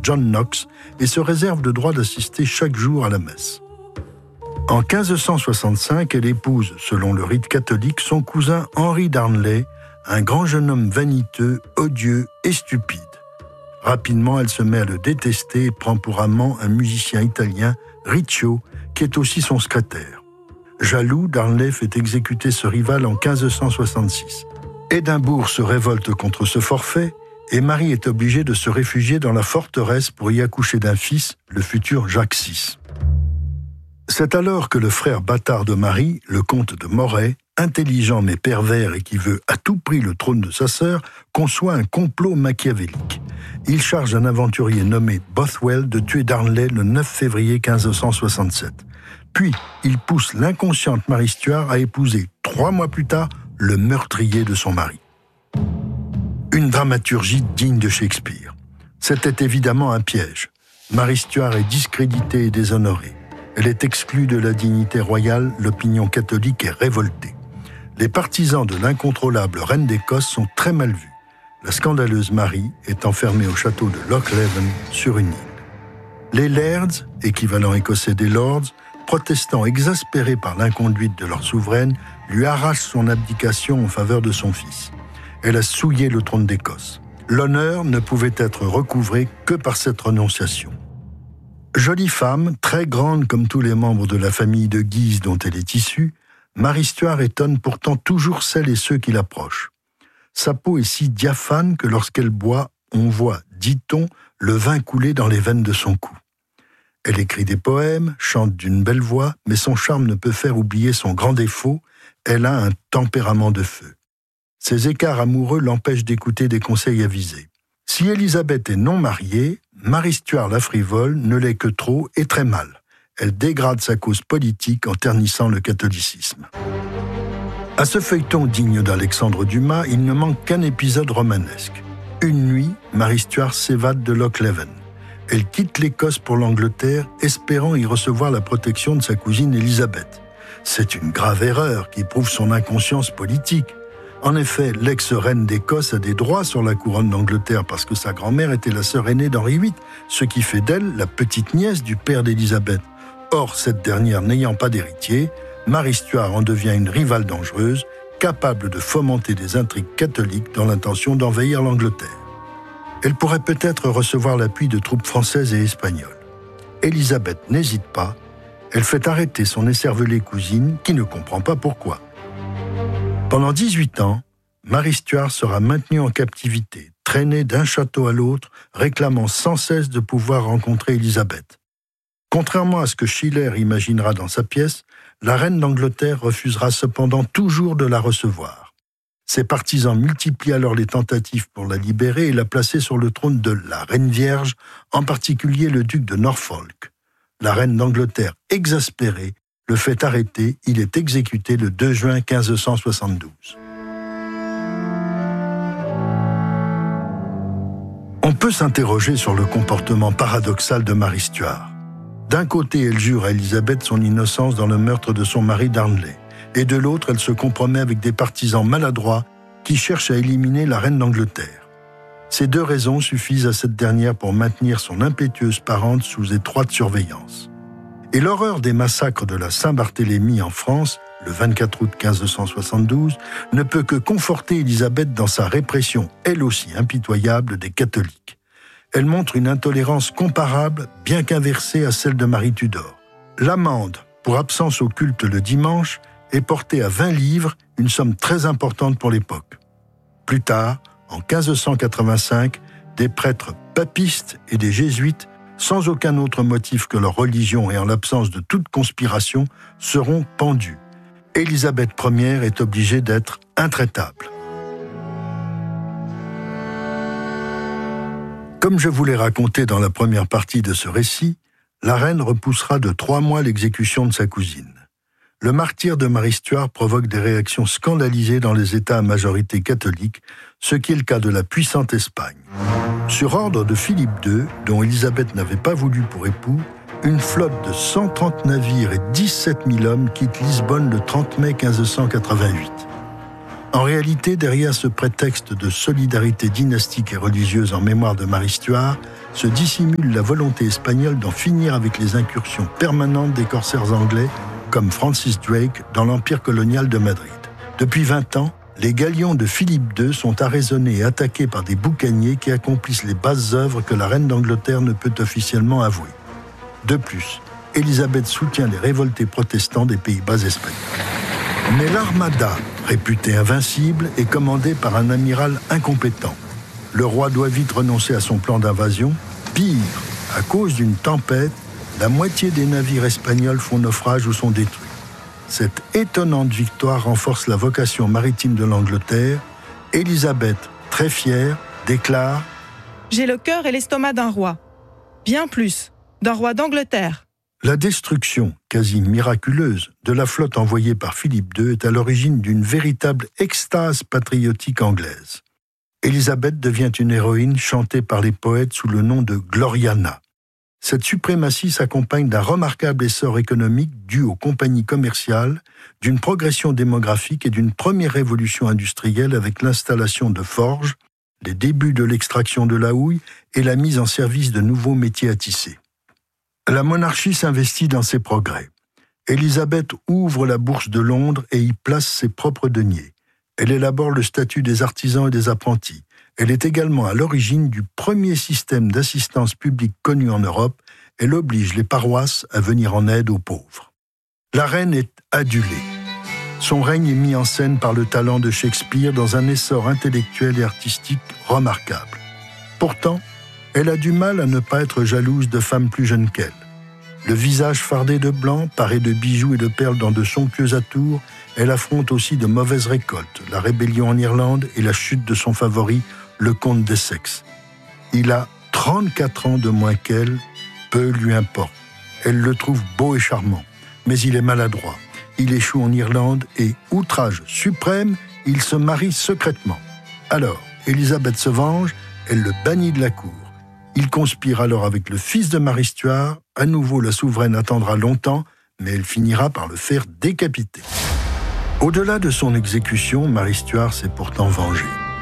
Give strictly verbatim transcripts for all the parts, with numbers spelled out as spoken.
John Knox et se réserve le droit d'assister chaque jour à la messe. En quinze cent soixante-cinq, elle épouse, selon le rite catholique, son cousin Henry Darnley, un grand jeune homme vaniteux, odieux et stupide. Rapidement, elle se met à le détester et prend pour amant un musicien italien, Riccio, qui est aussi son secrétaire. Jaloux, Darnley fait exécuter ce rival en quinze cent soixante-six. Édimbourg se révolte contre ce forfait et Marie est obligée de se réfugier dans la forteresse pour y accoucher d'un fils, le futur Jacques six. C'est alors que le frère bâtard de Marie, le comte de Moray, intelligent mais pervers et qui veut à tout prix le trône de sa sœur, conçoit un complot machiavélique. Il charge un aventurier nommé Bothwell de tuer Darnley le neuf février quinze cent soixante-sept. Puis, il pousse l'inconsciente Marie Stuart à épouser, trois mois plus tard, le meurtrier de son mari. Une dramaturgie digne de Shakespeare. C'était évidemment un piège. Marie Stuart est discréditée et déshonorée. Elle est exclue de la dignité royale, l'opinion catholique est révoltée. Les partisans de l'incontrôlable reine d'Écosse sont très mal vus. La scandaleuse Marie est enfermée au château de Lochleven sur une île. Les lairds, équivalent écossais des lords, protestants exaspérés par l'inconduite de leur souveraine, lui arrachent son abdication en faveur de son fils. Elle a souillé le trône d'Écosse. L'honneur ne pouvait être recouvré que par cette renonciation. Jolie femme, très grande comme tous les membres de la famille de Guise dont elle est issue, Marie Stuart étonne pourtant toujours celles et ceux qui l'approchent. Sa peau est si diaphane que lorsqu'elle boit, on voit, dit-on, le vin couler dans les veines de son cou. Elle écrit des poèmes, chante d'une belle voix, mais son charme ne peut faire oublier son grand défaut, elle a un tempérament de feu. Ses écarts amoureux l'empêchent d'écouter des conseils avisés. Si Élisabeth est non mariée, Marie Stuart la frivole ne l'est que trop et très mal. Elle dégrade sa cause politique en ternissant le catholicisme. À ce feuilleton digne d'Alexandre Dumas, il ne manque qu'un épisode romanesque. Une nuit, Marie Stuart s'évade de Lochleven. Elle quitte l'Écosse pour l'Angleterre, espérant y recevoir la protection de sa cousine Élisabeth. C'est une grave erreur qui prouve son inconscience politique. En effet, l'ex-reine d'Écosse a des droits sur la couronne d'Angleterre parce que sa grand-mère était la sœur aînée d'Henri huit, ce qui fait d'elle la petite nièce du père d'Élisabeth. Or, cette dernière n'ayant pas d'héritier, Marie Stuart en devient une rivale dangereuse, capable de fomenter des intrigues catholiques dans l'intention d'envahir l'Angleterre. Elle pourrait peut-être recevoir l'appui de troupes françaises et espagnoles. Élisabeth n'hésite pas, elle fait arrêter son écervelée cousine qui ne comprend pas pourquoi. Pendant dix-huit ans, Marie Stuart sera maintenue en captivité, traînée d'un château à l'autre, réclamant sans cesse de pouvoir rencontrer Élisabeth. Contrairement à ce que Schiller imaginera dans sa pièce, la reine d'Angleterre refusera cependant toujours de la recevoir. Ses partisans multiplient alors les tentatives pour la libérer et la placer sur le trône de la Reine Vierge, en particulier le duc de Norfolk. La reine d'Angleterre, exaspérée, le fait arrêter, il est exécuté le deux juin quinze cent soixante-douze. On peut s'interroger sur le comportement paradoxal de Marie Stuart. D'un côté, elle jure à Élisabeth son innocence dans le meurtre de son mari Darnley, et de l'autre, elle se compromet avec des partisans maladroits qui cherchent à éliminer la reine d'Angleterre. Ces deux raisons suffisent à cette dernière pour maintenir son impétueuse parente sous étroite surveillance. Et l'horreur des massacres de la Saint-Barthélemy en France, le vingt-quatre août quinze cent soixante-douze, ne peut que conforter Élisabeth dans sa répression, elle aussi impitoyable, des catholiques. Elle montre une intolérance comparable, bien qu'inversée à celle de Marie Tudor. L'amende pour absence au culte le dimanche est portée à vingt livres, une somme très importante pour l'époque. Plus tard, en quinze cent quatre-vingt-cinq, des prêtres papistes et des jésuites, sans aucun autre motif que leur religion et en l'absence de toute conspiration, seront pendus. Élisabeth première est obligée d'être intraitable. Comme je vous l'ai raconté dans la première partie de ce récit, la reine repoussera de trois mois l'exécution de sa cousine. Le martyre de Marie Stuart provoque des réactions scandalisées dans les États à majorité catholique, ce qui est le cas de la puissante Espagne. Sur ordre de Philippe deux, dont Élisabeth n'avait pas voulu pour époux, une flotte de cent trente navires et dix-sept mille hommes quitte Lisbonne le trente mai quinze cent quatre-vingt-huit. En réalité, derrière ce prétexte de solidarité dynastique et religieuse en mémoire de Marie Stuart, se dissimule la volonté espagnole d'en finir avec les incursions permanentes des corsaires anglais, comme Francis Drake, dans l'empire colonial de Madrid. Depuis vingt ans, les galions de Philippe deux sont arraisonnés et attaqués par des boucaniers qui accomplissent les basses œuvres que la reine d'Angleterre ne peut officiellement avouer. De plus, Élisabeth soutient les révoltés protestants des Pays-Bas espagnols. Mais l'armada, réputée invincible, est commandée par un amiral incompétent. Le roi doit vite renoncer à son plan d'invasion. Pire, à cause d'une tempête, la moitié des navires espagnols font naufrage ou sont détruits. Cette étonnante victoire renforce la vocation maritime de l'Angleterre. Élisabeth, très fière, déclare « J'ai le cœur et l'estomac d'un roi. Bien plus, d'un roi d'Angleterre. » La destruction, quasi miraculeuse, de la flotte envoyée par Philippe deux est à l'origine d'une véritable extase patriotique anglaise. Élisabeth devient une héroïne chantée par les poètes sous le nom de Gloriana. Cette suprématie s'accompagne d'un remarquable essor économique dû aux compagnies commerciales, d'une progression démographique et d'une première révolution industrielle avec l'installation de forges, les débuts de l'extraction de la houille et la mise en service de nouveaux métiers à tisser. La monarchie s'investit dans ces progrès. Élisabeth ouvre la bourse de Londres et y place ses propres deniers. Elle élabore le statut des artisans et des apprentis. Elle est également à l'origine du premier système d'assistance publique connu en Europe. Elle oblige les paroisses à venir en aide aux pauvres. La reine est adulée. Son règne est mis en scène par le talent de Shakespeare dans un essor intellectuel et artistique remarquable. Pourtant, elle a du mal à ne pas être jalouse de femmes plus jeunes qu'elle. Le visage fardé de blanc, paré de bijoux et de perles dans de somptueux atours, elle affronte aussi de mauvaises récoltes, la rébellion en Irlande et la chute de son favori, le comte d'Essex. Il a trente-quatre ans de moins qu'elle, peu lui importe. Elle le trouve beau et charmant, mais il est maladroit. Il échoue en Irlande et, outrage suprême, il se marie secrètement. Alors, Élisabeth se venge, elle le bannit de la cour. Il conspire alors avec le fils de Marie Stuart. À nouveau, la souveraine attendra longtemps, mais elle finira par le faire décapiter. Au-delà de son exécution, Marie Stuart s'est pourtant vengée.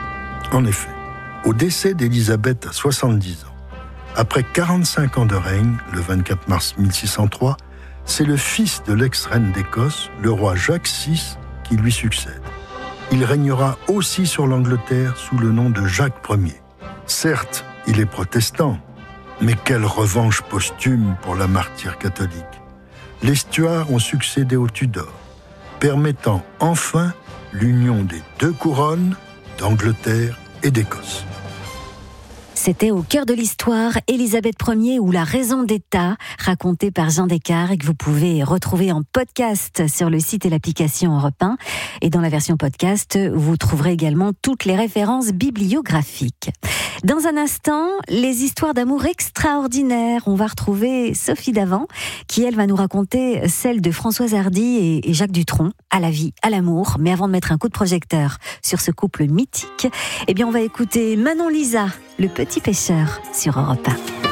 En effet, au décès d'Élisabeth à soixante-dix ans, après quarante-cinq ans de règne, le vingt-quatre mars mille six cent trois, c'est le fils de l'ex-reine d'Écosse, le roi Jacques six, qui lui succède. Il régnera aussi sur l'Angleterre sous le nom de Jacques Ier. Certes, il est protestant, mais quelle revanche posthume pour la martyre catholique. Les Stuarts ont succédé aux Tudors, permettant enfin l'union des deux couronnes d'Angleterre et d'Écosse. C'était Au cœur de l'histoire, Élisabeth Ier ou La raison d'État, racontée par Jean Descartes et que vous pouvez retrouver en podcast sur le site et l'application Europe un. Et dans la version podcast, vous trouverez également toutes les références bibliographiques. Dans un instant, les histoires d'amour extraordinaires. On va retrouver Sophie Davant, qui elle va nous raconter celle de Françoise Hardy et Jacques Dutronc, à la vie, à l'amour. Mais avant de mettre un coup de projecteur sur ce couple mythique, eh bien on va écouter Manon Lisa, Le petit pêcheur, sur Europe un.